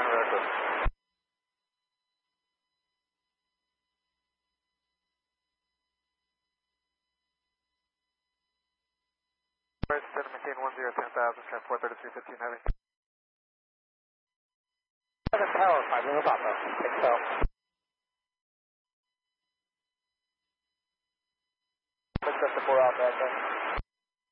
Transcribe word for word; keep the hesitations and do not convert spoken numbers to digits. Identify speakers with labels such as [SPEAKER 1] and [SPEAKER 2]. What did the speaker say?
[SPEAKER 1] on record. Maintain one zero ten thousand, try four thirty-three fifteen heavy.
[SPEAKER 2] seven Tower, five, Lima Papa, six Tower.